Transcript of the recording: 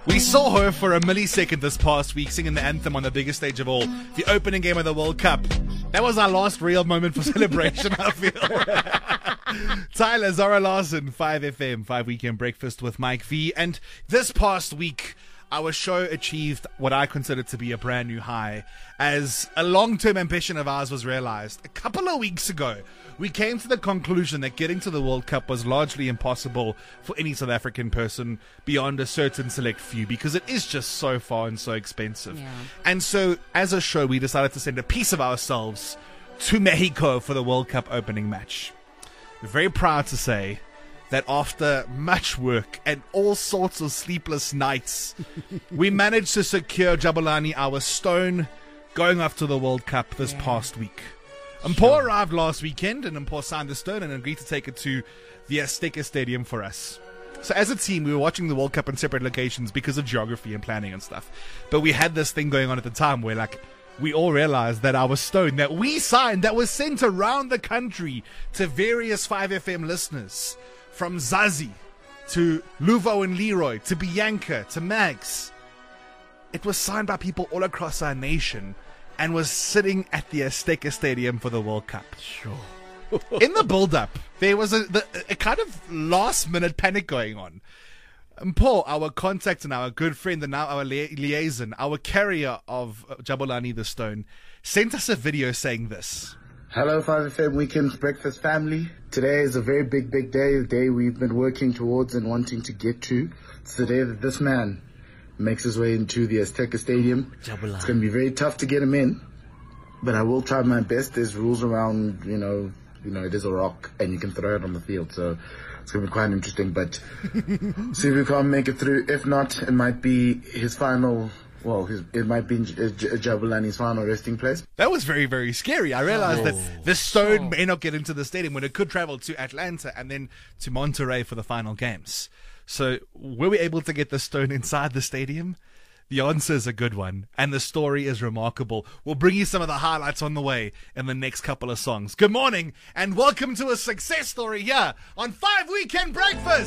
We saw her for a millisecond this past week singing the anthem on the biggest stage of all, the opening game of the World Cup. That was our last real moment for celebration, I feel. Tyler, Zara Larson, 5FM, 5 Weekend Breakfast with Mike V. And this past week, our show achieved what I consider to be a brand new high, as a long-term ambition of ours was realized. A couple of weeks ago, we came to the conclusion that getting to the World Cup was largely impossible for any South African person beyond a certain select few, because it is just so far and so expensive. Yeah. And so, as a show, we decided to send a piece of ourselves to Mexico for the World Cup opening match. We're very proud to say that after much work and all sorts of sleepless nights, we managed to secure Jabulani our stone going off to the World Cup this past week. Mpho arrived last weekend, and Mpho signed the stone and agreed to take it to the Azteca Stadium for us. So as a team, we were watching the World Cup in separate locations because of geography and planning and stuff. But we had this thing going on at the time where, we all realized that our stone that we signed, that was sent around the country to various 5FM listeners, from Zazie to Luvo and Leroy to Bianca to Max, it was signed by people all across our nation and was sitting at the Azteca Stadium for the World Cup. Sure. In the build-up, there was a kind of last-minute panic going on. Mpho, our contact and our good friend and now our liaison, our carrier of Jabulani the Stone, sent us a video saying this. Hello 5FM Weekend Breakfast family. Today is a very big day, the day we've been working towards and wanting to get to. It's the day that this man makes his way into the Azteca Stadium. Jabulani. It's going to be very tough to get him in, but I will try my best. There's rules around, it is a rock and you can throw it on the field, so it's going to be quite interesting, but see if we can't make it through. If not, it might be his final... it might be Jabulani's final resting place. That was very, very scary. I realized that the stone may not get into the stadium when it could travel to Atlanta and then to Monterrey for the final games. So were we able to get the stone inside the stadium? The answer is a good one, and the story is remarkable. We'll bring you some of the highlights on the way in the next couple of songs. Good morning, and welcome to a success story here on 5 Weekend Breakfast.